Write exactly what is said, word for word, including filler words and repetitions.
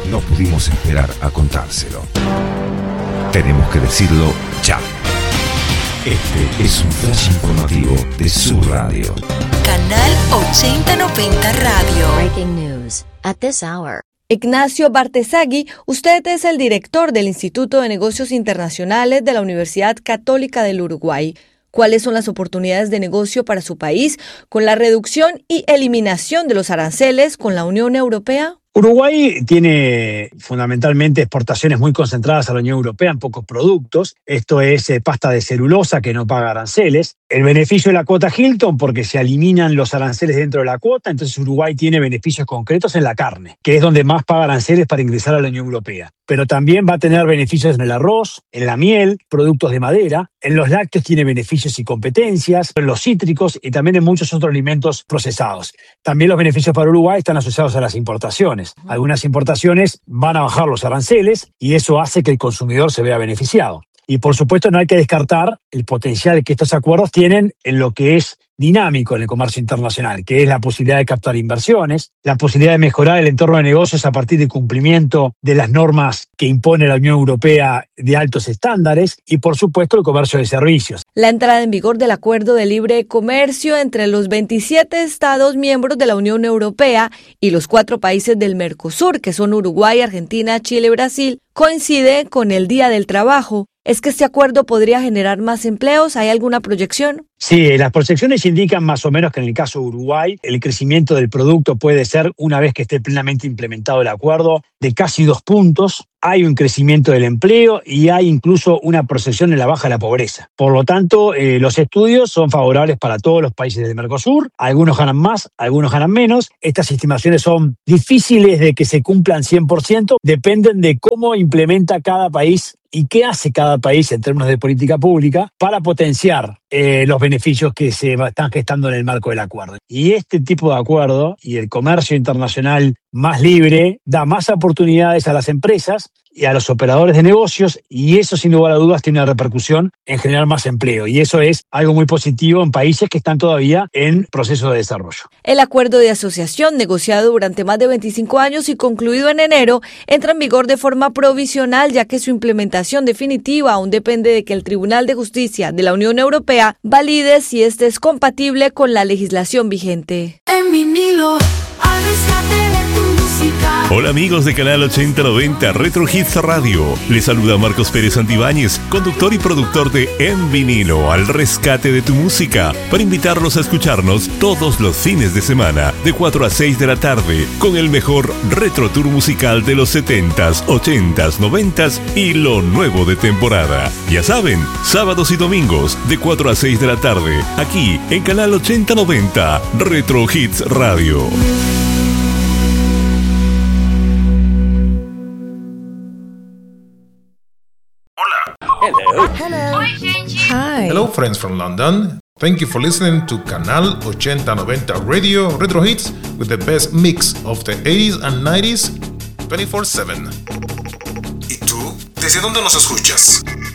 No pudimos esperar a contárselo. Tenemos que decirlo ya. Este es un flash informativo de su radio. Canal ochenta noventa Radio. Breaking news at this hour. Ignacio Bartesagui, usted es el director del Instituto de Negocios Internacionales de la Universidad Católica del Uruguay. ¿Cuáles son las oportunidades de negocio para su país con la reducción y eliminación de los aranceles con la Unión Europea? Uruguay tiene fundamentalmente exportaciones muy concentradas a la Unión Europea en pocos productos. Esto es eh, pasta de celulosa que no paga aranceles. El beneficio de la cuota Hilton, porque se eliminan los aranceles dentro de la cuota, entonces Uruguay tiene beneficios concretos en la carne, que es donde más paga aranceles para ingresar a la Unión Europea. Pero también va a tener beneficios en el arroz, en la miel, productos de madera, en los lácteos tiene beneficios y competencias, en los cítricos y también en muchos otros alimentos procesados. También los beneficios para Uruguay están asociados a las importaciones. Algunas importaciones van a bajar los aranceles y eso hace que el consumidor se vea beneficiado. Y por supuesto no hay que descartar el potencial que estos acuerdos tienen en lo que es dinámico en el comercio internacional, que es la posibilidad de captar inversiones, la posibilidad de mejorar el entorno de negocios a partir del cumplimiento de las normas que impone la Unión Europea de altos estándares y, por supuesto, el comercio de servicios. La entrada en vigor del Acuerdo de Libre Comercio entre los veintisiete Estados miembros de la Unión Europea y los cuatro países del Mercosur, que son Uruguay, Argentina, Chile y Brasil, coincide con el Día del Trabajo. ¿Es que este acuerdo podría generar más empleos? ¿Hay alguna proyección? Sí, las proyecciones indican más o menos que en el caso de Uruguay, el crecimiento del producto puede ser, una vez que esté plenamente implementado el acuerdo, de casi dos puntos. Hay un crecimiento del empleo y hay incluso una proyección en la baja de la pobreza. Por lo tanto, eh, los estudios son favorables para todos los países del Mercosur. Algunos ganan más, algunos ganan menos. Estas estimaciones son difíciles de que se cumplan cien por ciento. Dependen de cómo implementa cada país y qué hace cada país en términos de política pública para potenciar eh, los beneficios que se están gestando en el marco del acuerdo. Y este tipo de acuerdo y el comercio internacional más libre da más oportunidades a las empresas y a los operadores de negocios, y eso sin lugar a dudas tiene una repercusión en generar más empleo, y eso es algo muy positivo en países que están todavía en proceso de desarrollo. El acuerdo de asociación, negociado durante más de veinticinco años y concluido en enero, entra en vigor de forma provisional, ya que su implementación definitiva aún depende de que el Tribunal de Justicia de la Unión Europea valide si este es compatible con la legislación vigente. En vinilo, al rescate de tu música. Hola amigos de Canal ochenta noventa Retro Hits Radio. Les saluda Marcos Pérez Santibáñez, conductor y productor de En Vinilo, al rescate de tu música, para invitarlos a escucharnos todos los fines de semana, de cuatro a seis de la tarde, con el mejor retro tour musical de los setentas, ochentas, noventas y lo nuevo de temporada. Ya saben, sábados y domingos, de cuatro a seis de la tarde, aquí en Canal ochenta noventa Retro Hits Radio. Hello. Hello. Hi. Hello, friends from London. Thank you for listening to Canal ochenta noventa Radio Retro Hits with the best mix of the eighties and nineties twenty-four seven. ¿Y tú? ¿Desde dónde nos escuchas?